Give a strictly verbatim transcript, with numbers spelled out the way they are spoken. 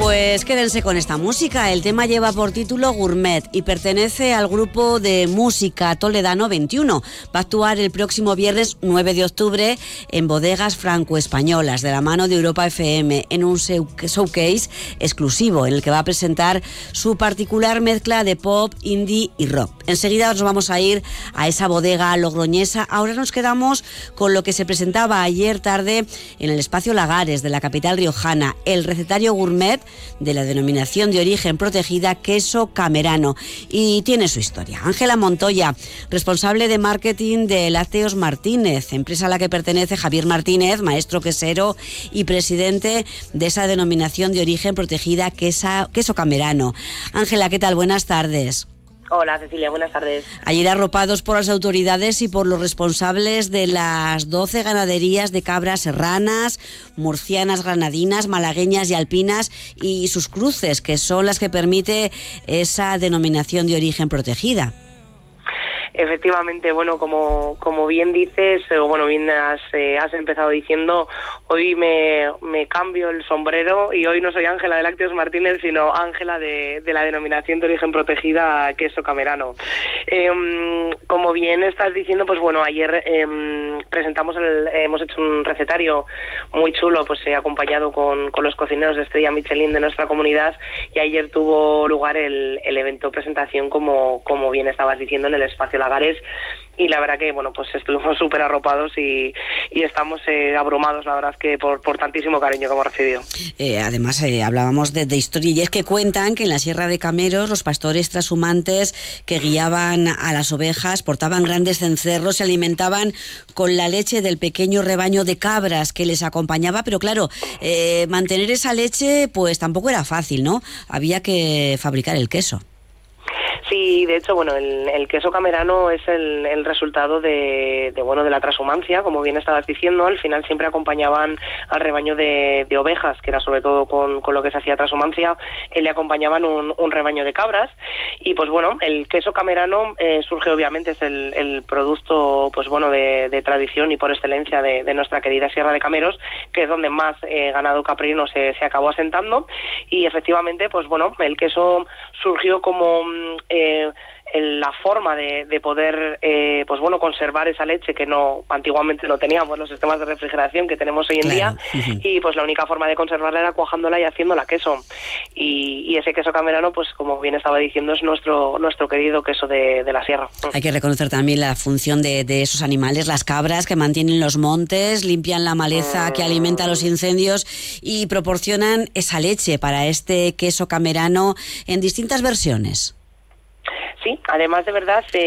Pues quédense con esta música. El tema lleva por título Gourmet y pertenece al grupo de música toledano veintiuno. Va a actuar el próximo viernes nueve de octubre en Bodegas Franco-Españolas de la mano de Europa F M en un showcase exclusivo en el que va a presentar su particular mezcla de pop, indie y rock. Enseguida nos vamos a ir a esa bodega logroñesa. Ahora nos quedamos con lo que se presentaba ayer tarde en el espacio Lagares de la capital riojana, el recetario gourmet de la denominación de origen protegida queso camerano, y tiene su historia. Ángela Montoya, responsable de marketing de Lácteos Martínez, empresa a la que pertenece Javier Martínez, maestro quesero y presidente de esa denominación de origen protegida queso, queso camerano. Ángela, ¿qué tal? Buenas tardes. Hola Cecilia, buenas tardes. Ayer arropados por las autoridades y por los responsables de las doce ganaderías de cabras serranas, murcianas, granadinas, malagueñas y alpinas y sus cruces, que son las que permite esa denominación de origen protegida. Efectivamente, bueno, como como bien dices, o bueno, bien has, eh, has empezado diciendo, hoy me, me cambio el sombrero y hoy no soy Ángela de Lácteos Martínez, sino Ángela de, de la denominación de origen protegida queso camerano. Eh, como bien estás diciendo, pues bueno, ayer eh, presentamos, el, hemos hecho un recetario muy chulo, pues eh, acompañado con, con los cocineros de Estrella Michelin de nuestra comunidad, y ayer tuvo lugar el, el evento presentación, como, como bien estabas diciendo, en el espacio Lagares, y la verdad que bueno, pues estuvimos súper arropados y, y estamos eh, abrumados, la verdad, que por, por tantísimo cariño que hemos recibido. Eh, además eh, hablábamos de, de historia, y es que cuentan que en la Sierra de Cameros los pastores trashumantes que guiaban a las ovejas portaban grandes cencerros, se alimentaban con la leche del pequeño rebaño de cabras que les acompañaba, pero claro, eh, mantener esa leche pues tampoco era fácil, ¿no? Había que fabricar el queso. Sí, de hecho, bueno, el, el queso camerano es el, el resultado de, de bueno de la transhumancia, como bien estabas diciendo. Al final siempre acompañaban al rebaño de, de ovejas, que era sobre todo con, con lo que se hacía transhumancia, eh, le acompañaban un, un rebaño de cabras, y pues bueno, el queso camerano eh, surge, obviamente, es el, el producto pues bueno de, de tradición y por excelencia de, de nuestra querida Sierra de Cameros, que es donde más eh, ganado caprino se, se acabó asentando, y efectivamente, pues bueno, el queso surgió como Eh, la forma de, de poder eh, pues bueno conservar esa leche que no antiguamente no teníamos los sistemas de refrigeración que tenemos hoy en claro. día, uh-huh. Y pues la única forma de conservarla era cuajándola y haciéndola queso, y, y ese queso camerano, pues como bien estaba diciendo, es nuestro nuestro querido queso de, de la sierra. Hay que reconocer también la función de, de esos animales, las cabras, que mantienen los montes, limpian la maleza, uh-huh, que alimenta los incendios y proporcionan esa leche para este queso camerano en distintas versiones. Sí, además, de verdad, eh,